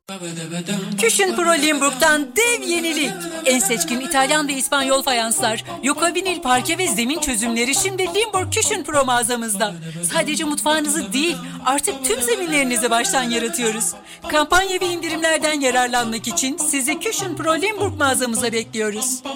Cushion Pro Limburg'dan dev yenilik. En seçkin İtalyan ve İspanyol fayanslar, Yoko vinil parke ve zemin çözümleri şimdi Limburg Cushion Pro mağazamızda. Sadece mutfağınızı değil, artık tüm zeminlerinizi baştan yaratıyoruz. Kampanya ve indirimlerden yararlanmak için sizi Cushion Pro Limburg mağazamıza bekliyoruz.